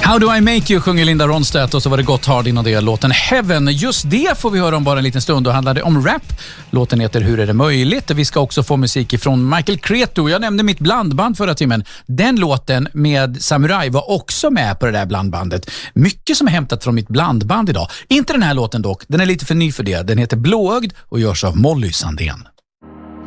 How Do I Make You sjunger Linda Ronstadt och så var det Gotthard innan det låten Heaven. Just det får vi höra om bara en liten stund. Då handlar det om rap. Låten heter Hur är det möjligt? Vi ska också få musik ifrån Michael Cretu. Jag nämnde mitt blandband förra timmen. Den låten med Samurai var också med på det där blandbandet. Mycket som är hämtat från mitt blandband idag. Inte den här låten dock. Den är lite för ny för det. Den heter Blåögd och görs av Molly Sandén.